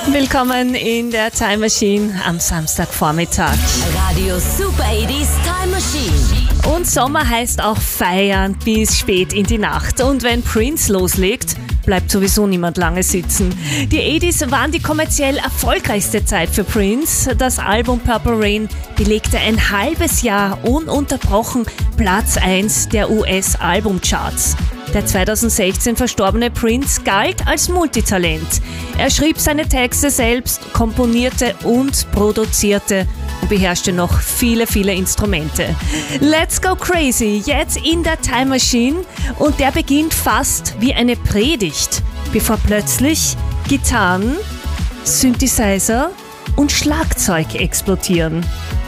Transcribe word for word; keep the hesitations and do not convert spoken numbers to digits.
Willkommen in der Time Machine am Samstagvormittag. Radio Super achtziger Time Machine. Und Sommer heißt auch feiern bis spät in die Nacht. Und wenn Prince loslegt, bleibt sowieso niemand lange sitzen. Die achtziger waren die kommerziell erfolgreichste Zeit für Prince. Das Album Purple Rain belegte ein halbes Jahr ununterbrochen Platz eins der U S-Albumcharts. Der zweitausendsechzehn verstorbene Prince galt als Multitalent. Er schrieb seine Texte selbst, komponierte und produzierte und beherrschte noch viele, viele Instrumente. Let's go crazy, jetzt in der Time Machine, und der beginnt fast wie eine Predigt, bevor plötzlich Gitarren, Synthesizer und Schlagzeug explodieren.